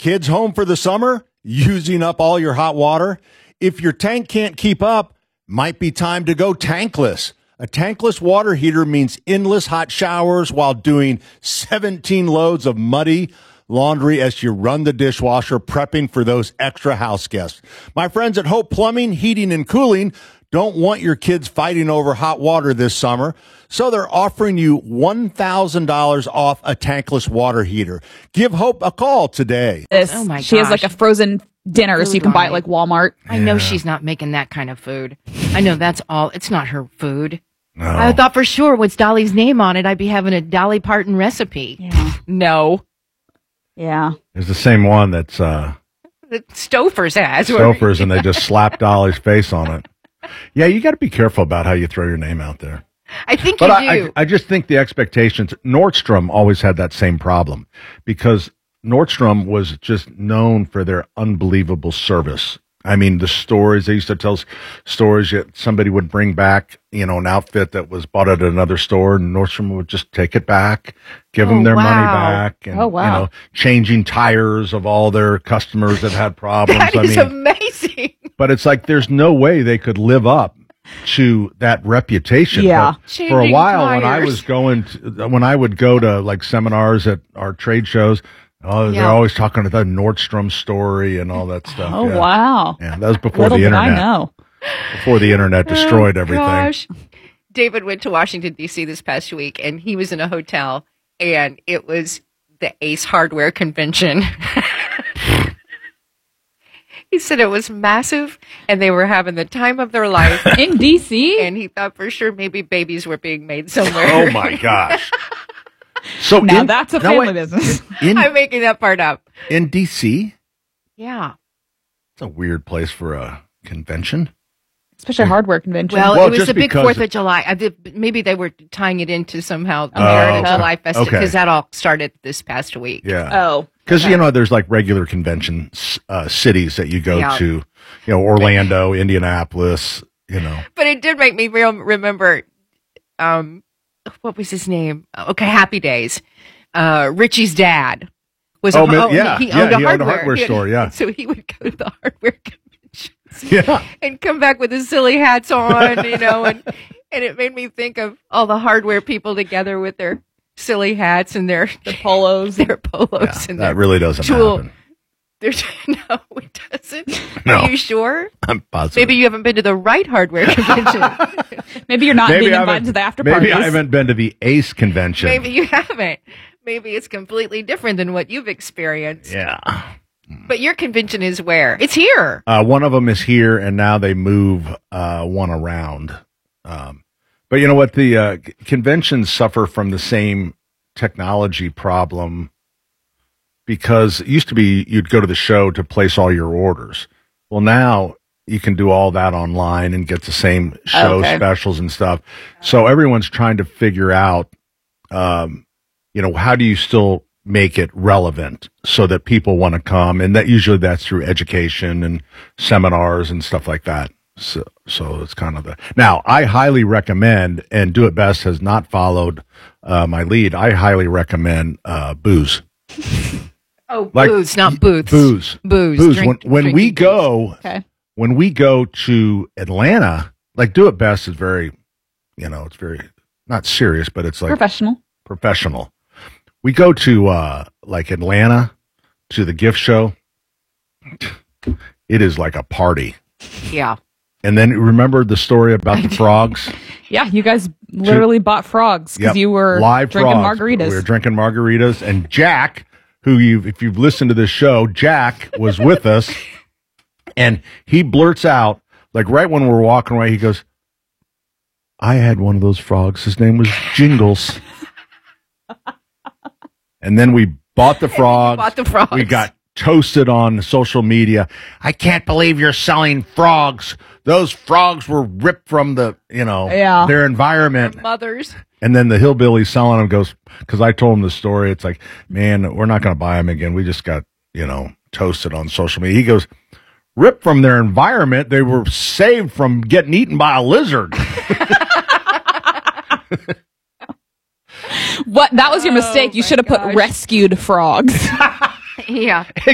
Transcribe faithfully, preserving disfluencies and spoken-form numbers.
kids home for the summer? Using up all your hot water? If your tank can't keep up, might be time to go tankless. A tankless water heater means endless hot showers while doing seventeen loads of muddy laundry as you run the dishwasher, prepping for those extra house guests. My friends at Hope Plumbing, Heating, and Cooling don't want your kids fighting over hot water this summer, so they're offering you one thousand dollars off a tankless water heater. Give Hope a call today. This, oh my she gosh. has like a frozen dinner, Food so you can buy it line. like Walmart. I know she's not making that kind of food. I know that's all. It's not her food. No. I thought for sure with Dolly's name on it, I'd be having a Dolly Parton recipe. Yeah. No. Yeah. It's the same one that's uh, That Stouffer's has. Stouffer's, and they just slap Dolly's face on it. Yeah, you got to be careful about how you throw your name out there. I think But you I, do. I, I just think the expectations, Nordstrom always had that same problem because Nordstrom was just known for their unbelievable service. I mean, the stories, they used to tell s- stories that somebody would bring back, you know, an outfit that was bought at another store, and Nordstrom would just take it back, give Oh, them their money wow. back, and, Oh, wow. you know, changing tires of all their customers that had problems. That I is mean, amazing. but it's like there's no way they could live up to that reputation. Yeah. But for a Changing while, when I tires. was going, to, when I would go to like seminars at our trade shows, oh, they're Yeah. always talking about the Nordstrom story and all that stuff. Oh, yeah. wow. Yeah, that was before Little the did I internet. know. Before the internet destroyed Oh, everything. Gosh. David went to Washington, D C this past week, and he was in a hotel, and it was the Ace Hardware convention. He said it was massive, and they were having the time of their life. In D C? And he thought for sure maybe babies were being made somewhere. Oh my gosh! So Now in, that's a no, family wait, business. in I'm making that part up. in D C. Yeah. It's a weird place for a convention. Especially a hardware convention. Well, Well, it was just the big because- Fourth of July. I did, maybe they were tying it into somehow Oh, American okay. July Festival Okay. because that all started this past week. Yeah. oh. Because, you know, there's like regular convention uh, cities that you go Yeah. to, you know, Orlando, Indianapolis, you know. But it did make me real remember, um, what was his name? Okay, Happy Days. Uh, Richie's dad was Oh, a, ma- yeah, he, he yeah, owned a he owned a hardware, hardware He had- store, yeah. So he would go to the hardware conventions Yeah. and come back with his silly hats on, you know, and, and it made me think of all the hardware people together with their silly hats and their The polos. their polos Yeah, and that their really doesn't tool. happen. There's, no, it doesn't. No. Are you sure? I'm positive. Maybe you haven't been to the right hardware convention. Maybe you're not Maybe being I invited haven't- to the after Maybe parties. I haven't been to the ACE convention. Maybe you haven't. Maybe it's completely different than what you've experienced. Yeah. But your convention is where? It's here. Uh, one of them is here, and now they move uh, one around. Um, but you know what? The uh, c- conventions suffer from the same technology problem because it used to be you'd go to the show to place all your orders. Well, now you can do all that online and get the same show Okay. specials and stuff. So everyone's trying to figure out, um, you know, how do you still make it relevant so that people want to come? And that usually that's through education and seminars and stuff like that. So, so it's kind of the, now I highly recommend, and Do It Best has not followed, uh, my lead. I highly recommend, uh, booze. Oh, Like- booze, not booths. Booze. Booze. Booze. Drink- when when drinking we booze. go, Okay. when we go to Atlanta, like Do It Best is very, you know, it's very not serious, but it's like Professional. professional. We go to uh like Atlanta to the gift show. It is like a party. Yeah. And then remember the story about the frogs? Yeah, you guys literally bought frogs because Yep. you were Live drinking frogs. margaritas. We were drinking margaritas, and Jack, who you if you've listened to this show, Jack was with us, and he blurts out, like right when we're walking away, he goes, I had one of those frogs. His name was Jingles. And then we bought the frogs. Bought the frogs. We got toasted on social media. I can't believe you're selling frogs. Those frogs were ripped from the, you know, Yeah. their environment. mothers. And then the hillbilly selling them goes, because I told him the story. It's like, man, we're not going to buy them again. We just got, you know, toasted on social media. He goes, ripped from their environment. They were saved from getting eaten by a lizard. What? That was your mistake. You my should have put gosh. rescued frogs. Yeah.